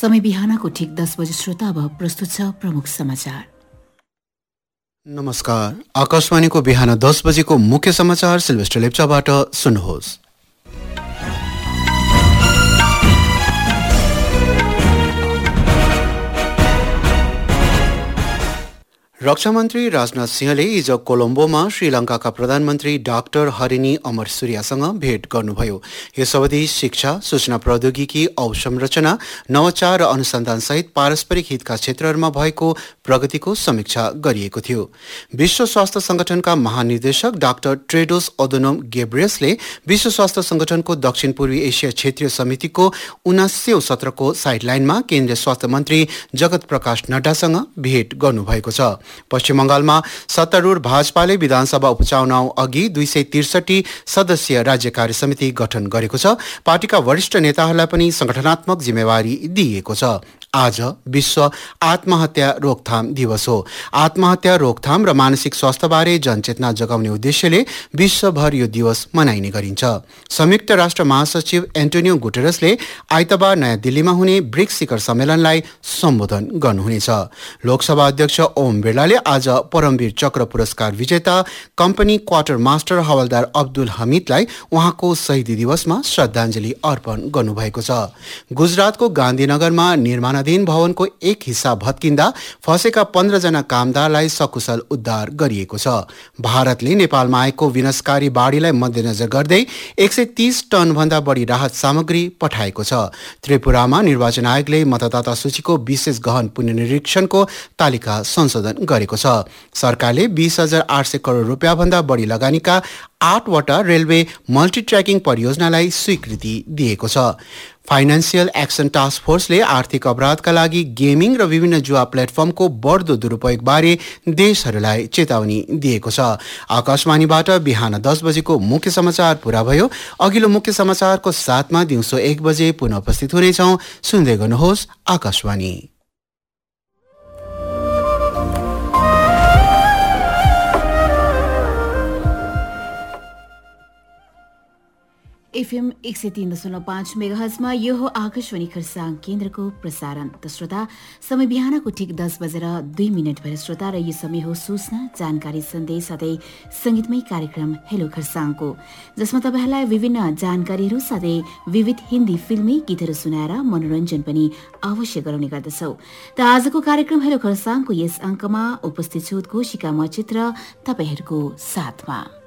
समय बिहानको ठीक 10 बजे श्रोता अब प्रस्तुत छ प्रमुख समाचार। नमस्कार, आकाशवाणीको बिहान 10 बजेको मुख्य समाचार सिल्भेस्टर लेप्चाबाट सुन्नुहोस्। रक्षा मन्त्री राजनाथ सिंहले हिजो कोलम्बोमा श्रीलङ्काका प्रधानमन्त्री डाक्टर हरिनी अमरसूरियासँग भेट गर्नुभयो। यस अवधि शिक्षा, सूचना प्रौद्योगिकी, अवसंरचना, नवाचार र अनुसन्धानसहित पारस्परिक हितका क्षेत्रहरूमा भएको प्रगतिको समीक्षा गरिएको थियो। विश्व स्वास्थ्य संगठनका महानिर्देशक डाक्टर टेड्रोस अधनोम गेब्रेयससले विश्व स्वास्थ्य संगठनको दक्षिण पूर्वी एसिया क्षेत्रीय समितिको 79औं सत्रको साइडलाइनमा केन्द्रीय स्वास्थ्य मन्त्री जगत प्रकाश नड्डासँग भेट गर्नुभएको छ। पश्चिम बंगालमा सत्तारूढ भाजपाले विधानसभा उपचुनाव अघि 263 सदस्यीय राज्य कार्य समिति गठन गरेको छ। पार्टीका वरिष्ठ नेताहरूलाई पनि संगठनात्मक जिम्मेवारी दिइएको छ। आज विश्व आत्महत्या रोकथाम दिवस हो। आत्महत्या रोकथाम र मानसिक स्वास्थ्यबारे जनचेतना जगाउने उद्देश्यले विश्वभर यो दिवस मनाइने गरिन्छ। संयुक्त राष्ट्र महासचिव एन्टोनियो गुटेरसले आइतबार नयाँ दिल्लीमा हुने ब्रिक्स शिखर सम्मेलनलाई सम्बोधन गर्नुहुनेछ। लोकसभा अध्यक्ष ओम बिरलाले आज परमवीर चक्र पुरस्कार विजेता कम्पनी क्वार्टर मास्टर हवलदार अब्दुल हमिदलाई उहाँको शहीदी दिवसमा श्रद्धाञ्जली अर्पण गर्नुभएको छ। गुजरातको गान्धीनगरमा निर्माणाधीन भवनको एक हिस्सा भत्किँदा फँसेका 15 जना कामदारलाई सकुशल उद्धार गरिएको छ। भारतले नेपालमा आएको विनाशकारी बाढीलाई मध्यनजर गर्दै 130 टन भन्दा बढी राहत सामग्री पठाएको छ। त्रिपुरामा निर्वाचन आयोगले मतदाता सूचीको विशेष गहन पुनर्निरीक्षणको तालिका संशोधन गरेको छ। सरकारले 20,800 करोड रुपियाँ भन्दा बढी लगानीका 8वटा रेलवे मल्टी ट्र्याकिङ परियोजनालाई स्वीकृति दिएको छ। फाइनेन्सियल एक्सन टास्क फोर्सले आर्थिक अपराधका लागि गेमिङ र विभिन्न जुवा प्लेटफर्मको बढ्दो दुरुपयोगबारे देशहरूलाई चेतावनी दिएको छ। आकाशवाणीबाट बिहान 10 बजेको मुख्य समाचार पूरा भयो। अघिल्लो मुख्य समाचारको साथमा दिउँसो 1 बजे पुनः उपस्थित हुनेछौँ। सुन्दै गर्नुहोस् आकाशवाणी। एफएम 103.5 मेगाहर्जमा यो हो आकाशवाणी खरसाङ केन्द्रको प्रसारण। त श्रोता, समय बिहानको ठिक 10 बजेर 2 मिनट भएर श्रोता र यो समय हो सूचना, जानकारी, सन्देश साथै संगीतमय कार्यक्रम हेलो खरसाङको, जसमा तपाईँहरूलाई विभिन्न जानकारीहरू साथै विविध हिन्दी फिल्मी गीतहरू सुनाएर मनोरञ्जन पनि अवश्य गराउने गर्दछौ। त आजको कार्यक्रम हेलो खरसाङको यस अङ्कमा उपस्थित छु उद्घोषिका म चित्र तपाईँहरूको साथमा।